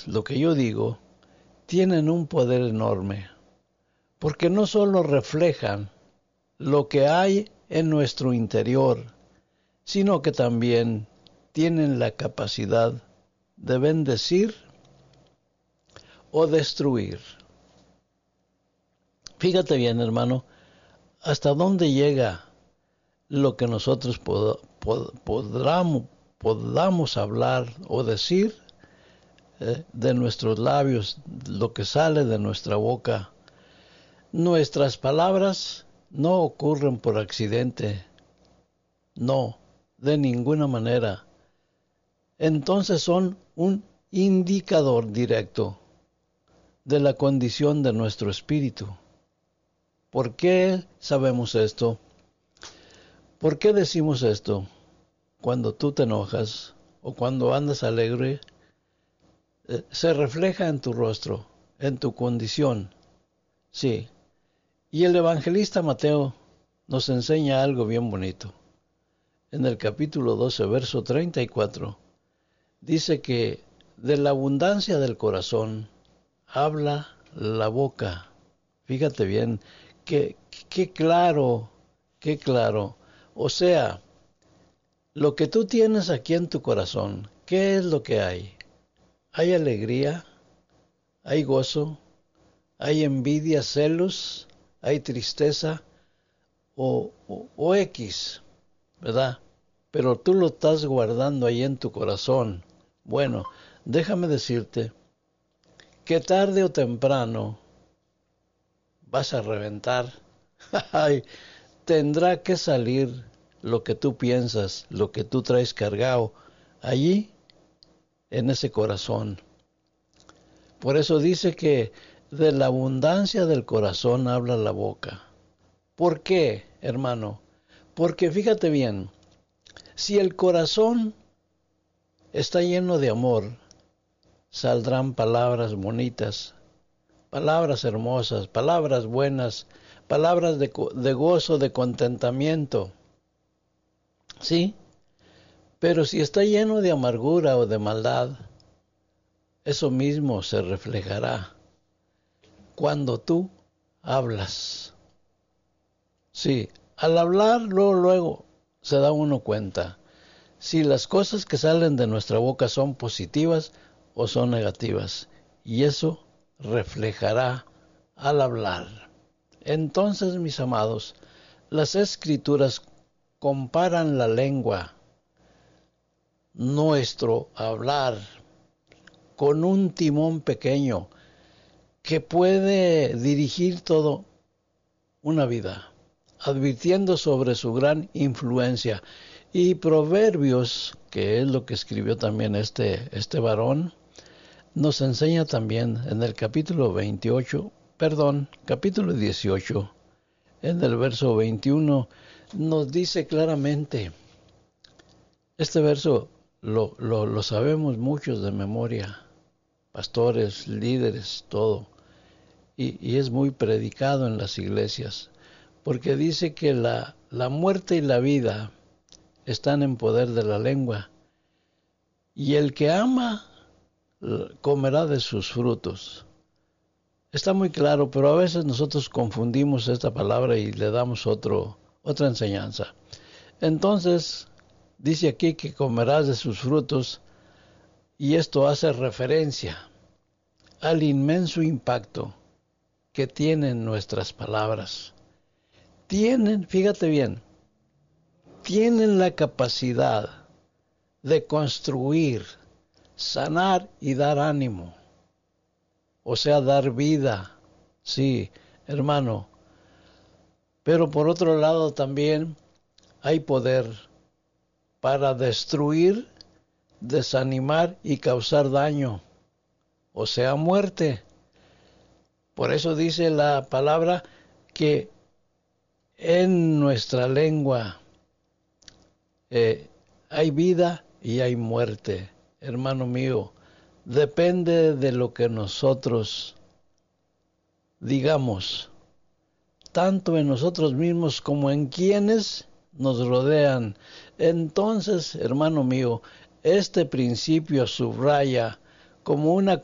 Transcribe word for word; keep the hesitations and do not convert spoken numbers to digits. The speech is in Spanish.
palabras, lo que yo digo, tienen un poder enorme, porque no solo reflejan lo que hay en nuestro interior, sino que también tienen la capacidad de bendecir o destruir. Fíjate bien, hermano, hasta dónde llega lo que nosotros pod pod podamos, podamos hablar o decir eh, de nuestros labios, lo que sale de nuestra boca. Nuestras palabras no ocurren por accidente, no, de ninguna manera. Entonces son un indicador directo de la condición de nuestro espíritu. ¿Por qué sabemos esto? ¿Por qué decimos esto? Cuando tú te enojas o cuando andas alegre, eh, se refleja en tu rostro, en tu condición. Sí. Y el evangelista Mateo nos enseña algo bien bonito. En el capítulo doce, verso treinta y cuatro, dice que de la abundancia del corazón habla la boca. Fíjate bien, qué, qué claro, qué claro. O sea, lo que tú tienes aquí en tu corazón, ¿qué es lo que hay? ¿Hay alegría? ¿Hay gozo? ¿Hay envidia, celos? ¿Hay tristeza? O, o, o X, ¿verdad? Pero tú lo estás guardando ahí en tu corazón. Bueno, déjame decirte que tarde o temprano vas a reventar. Tendrá que salir lo que tú piensas, lo que tú traes cargado allí en ese corazón. Por eso dice que de la abundancia del corazón habla la boca. ¿Por qué, hermano? Porque fíjate bien, si el corazón está lleno de amor, saldrán palabras bonitas, palabras hermosas, palabras buenas, palabras de, de gozo, de contentamiento. ¿Sí? Pero si está lleno de amargura o de maldad, eso mismo se reflejará cuando tú hablas. Sí, al hablar luego, luego se da uno cuenta si las cosas que salen de nuestra boca son positivas o son negativas. Y eso reflejará al hablar. Entonces, mis amados, las Escrituras comparan la lengua, nuestro hablar, con un timón pequeño que puede dirigir todo una vida, advirtiendo sobre su gran influencia. Y Proverbios, que es lo que escribió también este, este varón, nos enseña también en el capítulo veintiocho, perdón, capítulo dieciocho, en el verso veintiuno, nos dice claramente, este verso lo, lo, lo sabemos muchos de memoria, pastores, líderes, todo, y, y es muy predicado en las iglesias, porque dice que la, la muerte y la vida están en poder de la lengua, y el que ama comerá de sus frutos. Está muy claro, pero a veces nosotros confundimos esta palabra y le damos otro, otra enseñanza. Entonces, dice aquí que comerás de sus frutos, y esto hace referencia al inmenso impacto que tienen nuestras palabras. Tienen, fíjate bien, tienen la capacidad de construir, sanar y dar ánimo. O sea, dar vida. Sí, hermano. Pero por otro lado también hay poder para destruir, desanimar y causar daño. O sea, muerte. Por eso dice la palabra que en nuestra lengua eh, hay vida y hay muerte. Hermano mío, depende de lo que nosotros digamos, tanto en nosotros mismos como en quienes nos rodean. Entonces, hermano mío, este principio subraya como una